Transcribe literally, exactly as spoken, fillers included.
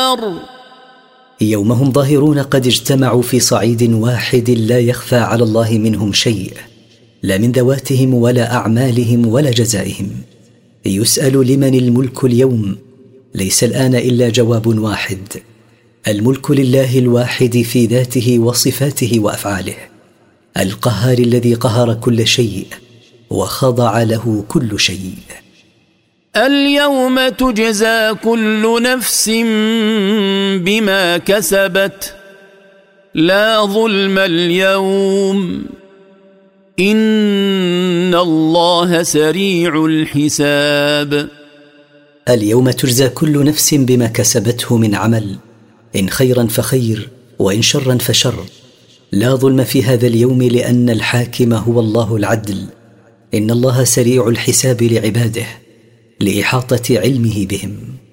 النار. يوم هم ظاهرون قد اجتمعوا في صعيد واحد لا يخفى على الله منهم شيء، لا من ذواتهم ولا أعمالهم ولا جزائهم. يسأل لمن الملك اليوم، ليس الآن إلا جواب واحد: الملك لله الواحد في ذاته وصفاته وأفعاله، القهار الذي قهر كل شيء وخضع له كل شيء. اليوم تجزى كل نفس بما كسبت لا ظلم اليوم إن الله سريع الحساب. اليوم تجزى كل نفس بما كسبته من عمل، إن خيرا فخير وإن شرا فشر. لا ظلم في هذا اليوم لأن الحاكم هو الله العدل. إن الله سريع الحساب لعباده لإحاطة علمه بهم.